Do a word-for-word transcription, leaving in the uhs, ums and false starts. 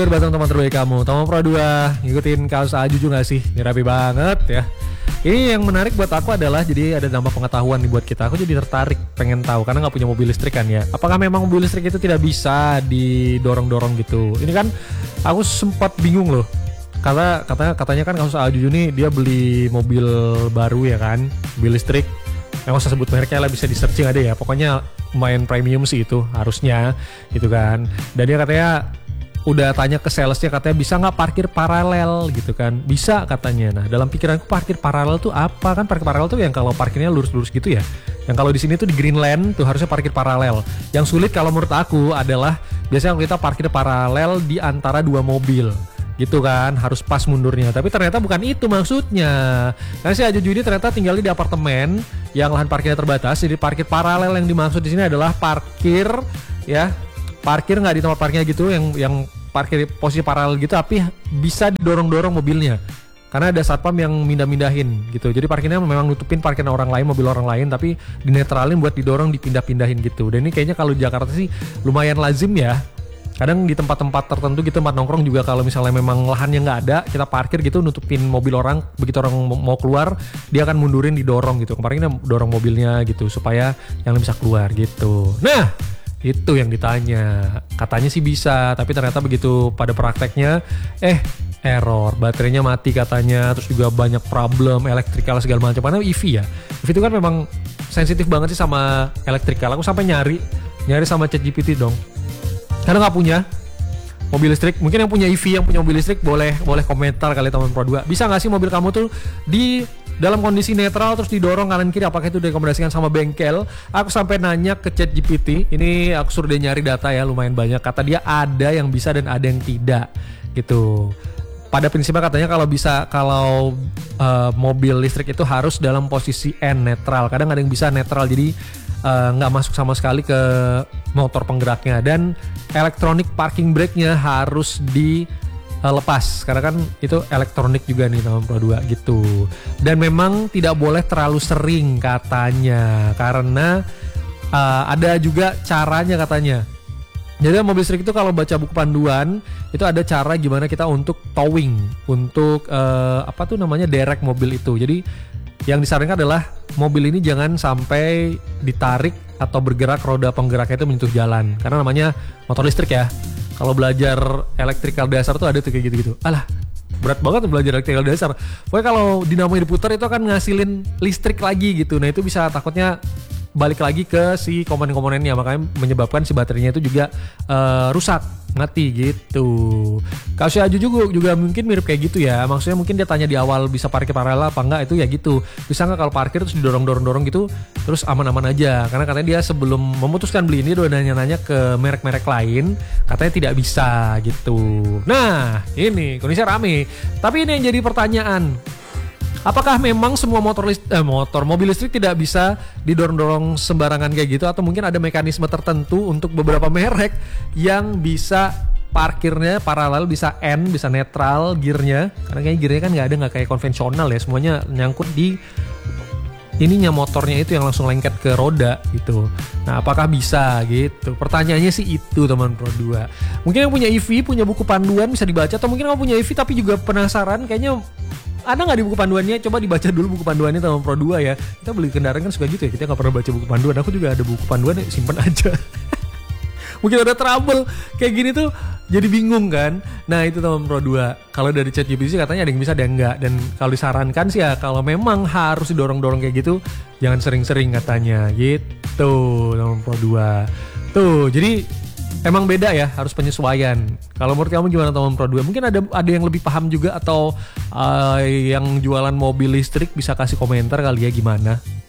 Batang teman terbaik kamu, Tomon Pro dua. Ngikutin kaos Ajuju gak sih? Ini rapi banget ya. Ini yang menarik buat aku adalah jadi ada nambah pengetahuan nih buat kita. Aku jadi tertarik pengen tahu karena gak punya mobil listrik kan ya. Apakah memang mobil listrik itu tidak bisa didorong-dorong gitu? Ini kan aku sempat bingung loh. Karena katanya katanya kan kaos Ajuju nih dia beli mobil baru ya kan, mobil listrik. Yang usah sebut mereknya lah, bisa di searching ada ya. Pokoknya lumayan premium sih itu harusnya gitu kan. Dan dia katanya udah tanya ke salesnya, katanya bisa nggak parkir paralel gitu kan, bisa katanya. Nah dalam pikiranku parkir paralel tuh apa? Kan parkir paralel tuh yang kalau parkirnya lurus-lurus gitu ya, yang kalau di sini tuh di Greenland tuh harusnya parkir paralel. Yang sulit kalau menurut aku adalah biasanya kita parkir paralel di antara dua mobil gitu kan, harus pas mundurnya. Tapi ternyata bukan itu maksudnya. Karena si Ajuju ini ternyata tinggal di apartemen yang lahan parkirnya terbatas. Jadi parkir paralel yang dimaksud di sini adalah parkir ya, parkir nggak di tempat parkirnya gitu, yang yang parkir posisi paralel gitu, tapi bisa didorong-dorong mobilnya. Karena ada satpam yang mindah-mindahin gitu. Jadi parkirnya memang nutupin parkiran orang lain, mobil orang lain, tapi dinetralin buat didorong, dipindah-pindahin gitu. Dan ini kayaknya kalau di Jakarta sih lumayan lazim ya. Kadang di tempat-tempat tertentu gitu, tempat nongkrong juga kalau misalnya memang lahannya nggak ada, kita parkir gitu nutupin mobil orang, begitu orang mau keluar dia akan mundurin, didorong gitu. Kemarin kita dorong mobilnya gitu supaya yang lain bisa keluar gitu. Nah itu yang ditanya, katanya sih bisa, tapi ternyata begitu pada prakteknya eh error, baterainya mati katanya, terus juga banyak problem elektrikal segala macam. Karena E V ya, E V itu kan memang sensitif banget sih sama elektrikal. Aku sampai nyari nyari sama ChatGPT dong, karena nggak punya mobil listrik. Mungkin yang punya E V, yang punya mobil listrik boleh boleh komentar kali Tomon Pro dua. Bisa nggak sih mobil kamu tuh di dalam kondisi netral terus didorong kanan kiri, apakah itu direkomendasikan sama bengkel? Aku sampai nanya ke ChatGPT. Ini aku suruh dia nyari data ya, lumayan banyak. Kata dia ada yang bisa dan ada yang tidak gitu. Pada prinsipnya katanya kalau bisa, kalau uh, mobil listrik itu harus dalam posisi N, netral. Kadang ada yang bisa netral, jadi nggak uh, masuk sama sekali ke motor penggeraknya. Dan electronic parking brake-nya harus di Uh, lepas, karena kan itu elektronik juga nih Tomon Pro dua gitu. Dan memang tidak boleh terlalu sering katanya, karena uh, ada juga caranya katanya. Jadi mobil listrik itu kalau baca buku panduan itu ada cara gimana kita untuk towing, untuk uh, apa tuh namanya, derek mobil itu. Jadi yang disarankan adalah mobil ini jangan sampai ditarik atau bergerak roda penggeraknya itu menyentuh jalan, karena namanya motor listrik ya. Kalau belajar elektrikal dasar tuh ada tuh kayak gitu-gitu. Alah, berat banget belajar elektrikal dasar. Pokoknya kalau dinamonya diputar itu akan ngasilin listrik lagi gitu. Nah itu bisa takutnya balik lagi ke si komponen-komponennya, makanya menyebabkan si baterainya itu juga uh, rusak, mati gitu. Kasus Ajuju juga, juga mungkin mirip kayak gitu ya. Maksudnya mungkin dia tanya di awal bisa parkir paralel apa enggak, itu ya gitu. Bisa nggak kalau parkir terus didorong-dorong-dorong gitu terus aman-aman aja. Karena katanya dia sebelum memutuskan beli ini udah nanya-nanya ke merek-merek lain, katanya tidak bisa gitu. Nah ini kondisinya rame. Tapi ini yang jadi pertanyaan, apakah memang semua motor list, eh, motor mobil listrik tidak bisa didorong-dorong sembarangan kayak gitu, atau mungkin ada mekanisme tertentu untuk beberapa merek yang bisa parkirnya paralel, bisa N, bisa netral gearnya? Karena kayak gearnya kan nggak ada, nggak kayak konvensional ya, semuanya nyangkut di ininya motornya itu yang langsung lengket ke roda gitu. Nah apakah bisa gitu? Pertanyaannya sih itu Tomon Pro dua. Mungkin yang punya E V, punya buku panduan bisa dibaca, atau mungkin kamu punya E V tapi juga penasaran, kayaknya ada nggak di buku panduannya? Coba dibaca dulu buku panduannya Tomon Pro dua ya. Kita beli kendaraan kan suka gitu ya, kita nggak pernah baca buku panduan. Aku juga ada buku panduan, simpen aja. Mungkin ada trouble kayak gini tuh jadi bingung kan. Nah itu Tomon Pro dua. Kalau dari ChatGPT katanya ada yang bisa, ada yang enggak. Dan kalau disarankan sih ya, kalau memang harus didorong-dorong kayak gitu, jangan sering-sering katanya gitu Tomon Pro dua. Tuh jadi emang beda ya, harus penyesuaian. Kalau menurut kamu gimana Tomon Pro dua? Mungkin ada ada yang lebih paham juga, atau uh, yang jualan mobil listrik bisa kasih komentar kali ya gimana.